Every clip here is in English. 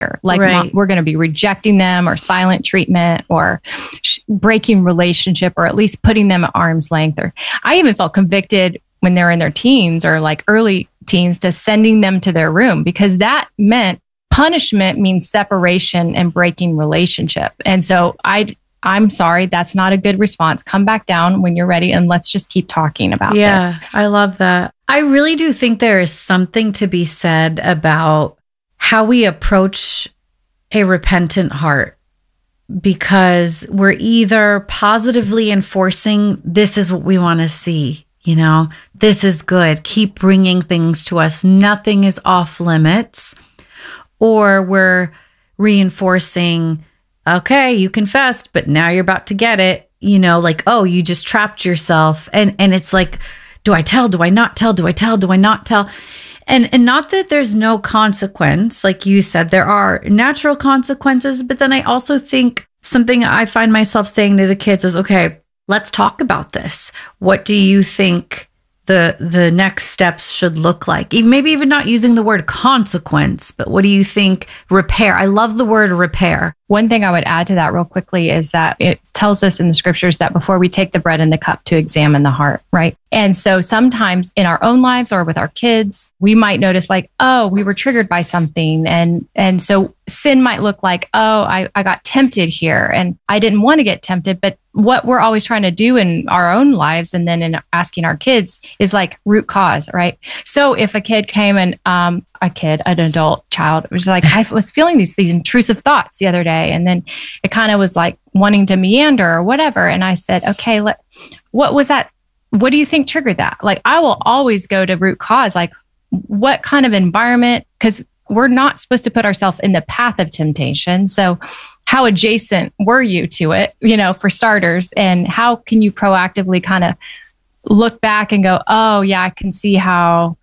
Like we're going to be rejecting them or silent treatment or breaking relationship or at least putting them at arm's length. Or I even felt convicted when they're in their teens or like early teens to sending them to their room because that meant punishment means separation and breaking relationship. And so I'm sorry, that's not a good response. Come back down when you're ready and let's just keep talking about this. Yeah, I love that. I really do think there is something to be said about how we approach a repentant heart, because we're either positively enforcing, this is what we want to see, this is good, keep bringing things to us, nothing is off limits, or we're reinforcing, okay, you confessed, but now you're about to get it, like, oh, you just trapped yourself. And it's like, do I tell? Do I not tell? Do I tell? Do I not tell? And not that there's no consequence. Like you said, there are natural consequences. But then I also think something I find myself saying to the kids is, okay, let's talk about this. What do you think the next steps should look like? Maybe even not using the word consequence, but what do you think repair? I love the word repair. One thing I would add to that real quickly is that it tells us in the scriptures that before we take the bread and the cup to examine the heart, right? And so sometimes in our own lives or with our kids, we might notice like, oh, we were triggered by something. And so sin might look like, oh, I got tempted here and I didn't want to get tempted. But what we're always trying to do in our own lives and then in asking our kids is like root cause, right? So if a kid came and an adult child was like, I was feeling these intrusive thoughts the other day. And then it kind of was like wanting to meander or whatever. And I said, okay, what was that? What do you think triggered that? Like, I will always go to root cause, like what kind of environment, because we're not supposed to put ourselves in the path of temptation. So how adjacent were you to it, for starters, and how can you proactively kind of look back and go, oh yeah, I can see how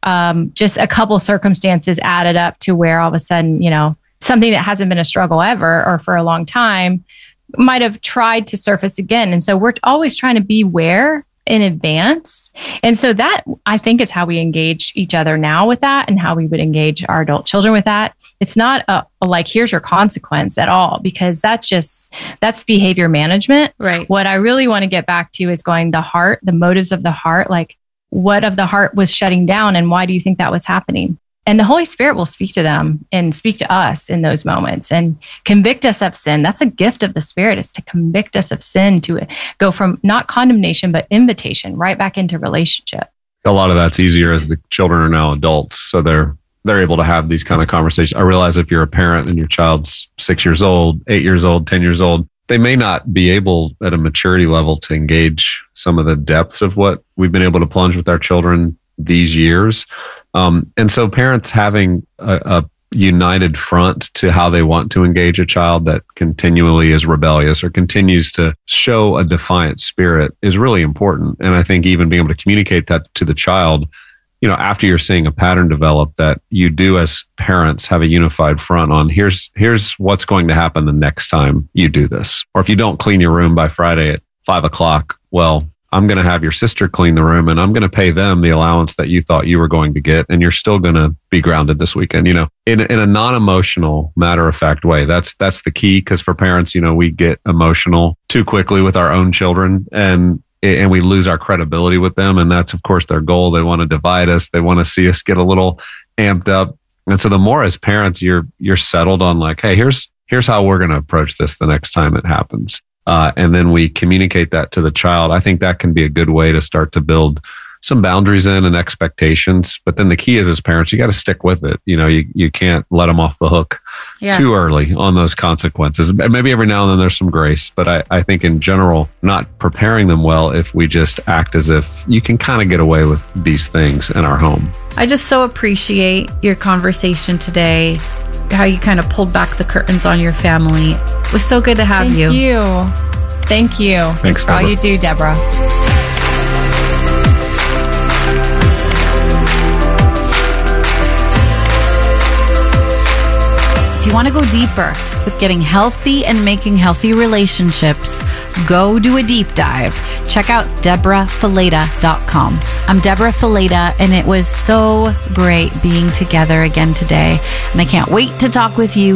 just a couple circumstances added up to where all of a sudden, something that hasn't been a struggle ever or for a long time might have tried to surface again. And so we're always trying to be aware in advance. And so that, I think, is how we engage each other now with that and how we would engage our adult children with that. It's not like, here's your consequence at all, because that's behavior management. Right. What I really want to get back to is going the heart, the motives of the heart, like what of the heart was shutting down and why do you think that was happening? And the Holy Spirit will speak to them and speak to us in those moments and convict us of sin. That's a gift of the Spirit, is to convict us of sin, to go from not condemnation, but invitation right back into relationship. A lot of that's easier as the children are now adults. So they're able to have these kind of conversations. I realize if you're a parent and your child's 6 years old, 8 years old, 10 years old, they may not be able at a maturity level to engage some of the depths of what we've been able to plunge with our children these years. And so parents having a united front to how they want to engage a child that continually is rebellious or continues to show a defiant spirit is really important. And I think even being able to communicate that to the child, after you're seeing a pattern develop, that you do as parents have a unified front on here's what's going to happen the next time you do this. Or if you don't clean your room by Friday at 5:00, well, I'm going to have your sister clean the room and I'm going to pay them the allowance that you thought you were going to get. And you're still going to be grounded this weekend, in a non-emotional, matter-of-fact way. That's the key. Because for parents, we get emotional too quickly with our own children and we lose our credibility with them. And that's, of course, their goal. They want to divide us. They want to see us get a little amped up. And so the more as parents, you're settled on like, hey, here's how we're going to approach this the next time it happens. And then we communicate that to the child. I think that can be a good way to start to build some boundaries in and expectations. But then the key is, as parents, you got to stick with it. You can't let them off the hook too early on those consequences. Maybe every now and then there's some grace, but I think in general, not preparing them well if we just act as if you can kind of get away with these things in our home. I just so appreciate your conversation today, how you kind of pulled back the curtains on your family. It was so good to have you. Thank you. Thanks for all you do, Deborah. If you want to go deeper with getting healthy and making healthy relationships, go do a deep dive. check out DeborahFileta.com. I'm Deborah Fileta, and it was so great being together again today. And I can't wait to talk with you